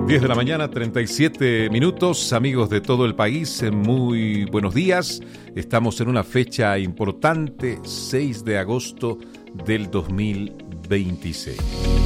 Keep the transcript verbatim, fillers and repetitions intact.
diez de la mañana, treinta y siete minutos. Amigos de todo el país, muy buenos días. Estamos en una fecha importante, seis de agosto del dos mil veintiséis.